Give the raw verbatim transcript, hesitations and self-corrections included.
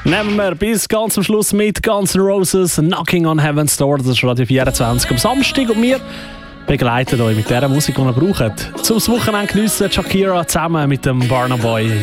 Nehmen wir bis ganz zum Schluss mit Guns N' Roses Knocking on Heaven's Door. Das ist Radio vierundzwanzig am Samstag und wir begleiten euch mit der Musik, die ihr braucht. Zum Wochenende geniessen Shakira zusammen mit dem Burna Boy.